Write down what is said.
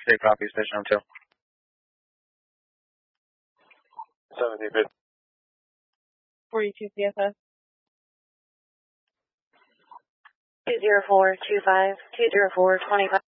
State copy, station 2. 70 42 PSS. 20425, 20425.